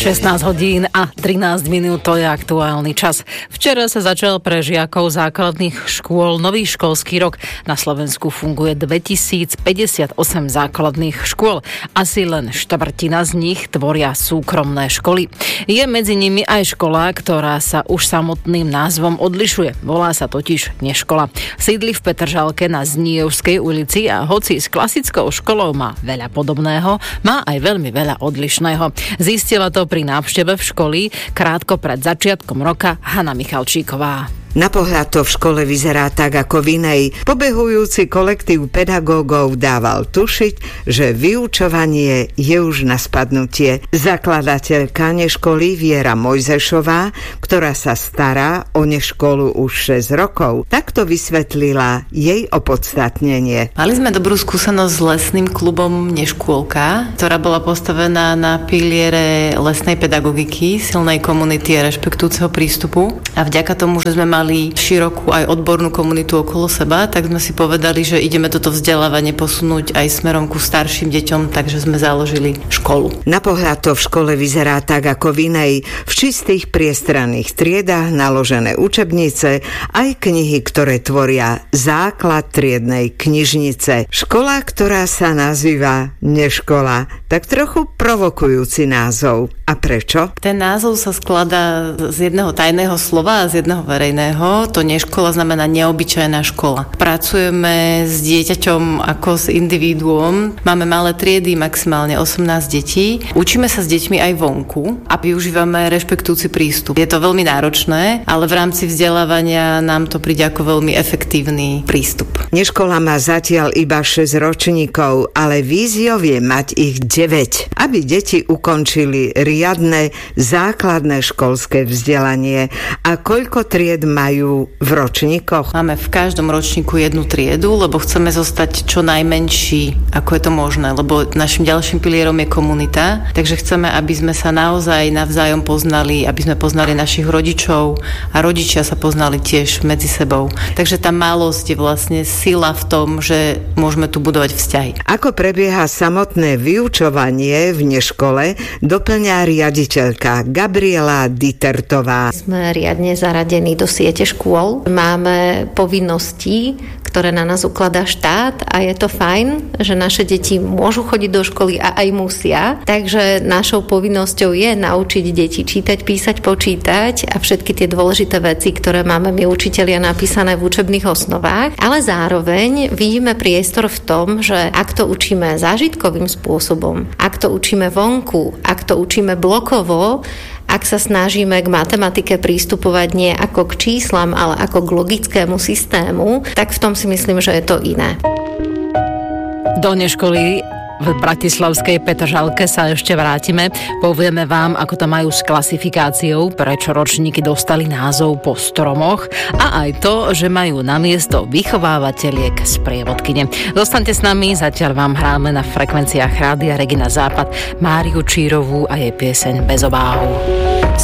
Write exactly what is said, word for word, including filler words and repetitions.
šestnásť hodín a trinásť minút, to je aktuálny čas. Včera sa začal pre žiakov základných škôl nový školský rok. Na Slovensku funguje dvetisícpäťdesiatosem základných škôl. Asi len štvrtina z nich tvoria súkromné školy. Je medzi nimi aj škola, ktorá sa už samotným názvom odlišuje. Volá sa totiž Neškola. Sídli v Petržalke na Zníjevskej ulici a hoci s klasickou školou má veľa podobného, má aj veľmi veľa odlišného. Zistila to pri návšteve v školy krátko pred začiatkom roka Hana Michalčíková. Na pohľad to v škole vyzerá tak ako v inej. Pobehujúci kolektív pedagógov dával tušiť, že vyučovanie je už na spadnutie. Zakladateľka Neškoly Viera Mojzešová, ktorá sa stará o Neškolu už šesť rokov, takto vysvetlila jej opodstatnenie. Mali sme dobrú skúsenosť s lesným klubom Neškôlka, ktorá bola postavená na piliere lesnej pedagogiky, silnej komunity a rešpektujúceho prístupu. A vďaka tomu, že sme mali širokú aj odbornú komunitu okolo seba, tak sme si povedali, že ideme toto vzdelávanie posunúť aj smerom ku starším deťom, takže sme založili školu. Na pohľad to v škole vyzerá tak ako v inej. V čistých priestranných triedách naložené učebnice, aj knihy, ktoré tvoria základ triednej knižnice. Škola, ktorá sa nazýva Neškola, tak trochu provokujúci názov. A prečo? Ten názov sa skladá z jedného tajného slova a z jedného verejného. To neškola znamená neobyčajná škola. Pracujeme s dieťaťom ako s individuom. Máme malé triedy, maximálne osemnásť detí. Učíme sa s deťmi aj vonku a využívame rešpektujúci prístup. Je to veľmi náročné, ale v rámci vzdelávania nám to príde ako veľmi efektívny prístup. Neškola má zatiaľ iba šesť ročníkov, ale víziou je mať ich deväť, aby deti ukončili riadne základné školské vzdelanie. A koľko tried majú v ročníkoch? Máme v každom ročníku jednu triedu, lebo chceme zostať čo najmenší, ako je to možné, lebo našim ďalším pilierom je komunita, takže chceme, aby sme sa naozaj navzájom poznali, aby sme poznali našich rodičov a rodičia sa poznali tiež medzi sebou. Takže tá malosť je vlastne sila v tom, že môžeme tu budovať vzťahy. Ako prebieha samotné vyučovanie v Neškole, doplňa riaditeľka Gabriela Ditertová. Sme riadne zaradení do siete škôl. Máme povinnosti, ktoré na nás ukladá štát a je to fajn, že naše deti môžu chodiť do školy a aj musia. Takže našou povinnosťou je naučiť deti čítať, písať, počítať a všetky tie dôležité veci, ktoré máme my učitelia napísané v učebných osnovách. Ale zároveň vidíme priestor v tom, že ak to učíme zážitkovým spôsobom, ak to učíme vonku, ak to učíme blokovo, ak sa snažíme k matematike prístupovať nie ako k číslam, ale ako k logickému systému, tak v tom si myslím, že je to iné. Do Neškoly v bratislavskej Petržalke sa ešte vrátime. Povieme vám, ako to majú s klasifikáciou, prečo ročníky dostali názov po stromoch a aj to, že majú namiesto vychovávateľiek sprievodkyne. Zostaňte s nami, zatiaľ vám hráme na frekvenciách Rádia Regina Západ Máriu Čírovú a jej pieseň Bez obáhu.